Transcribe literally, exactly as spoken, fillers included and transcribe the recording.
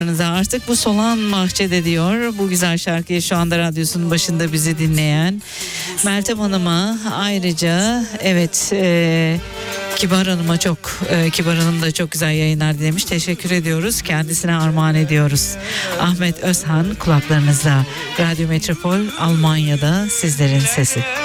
Artık bu solan bahçede diyor. Bu güzel şarkıyı şu anda radyosunun başında bizi dinleyen Meltem Hanım'a ayrıca evet e, Kibar Hanım'a çok e, Kibar Hanım da çok güzel yayınlar dilemiş. Teşekkür ediyoruz. Kendisine armağan ediyoruz. Ahmet Özhan kulaklarınızda. Radyo Metropol Almanya'da sizlerin sesi.